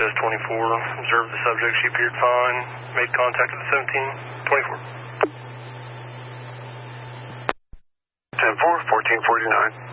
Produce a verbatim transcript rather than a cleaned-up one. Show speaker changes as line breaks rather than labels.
says twenty-four. Observed the subject. She appeared fine. Made contact at the seventeen. twenty-four.
ten four, fourteen forty-nine.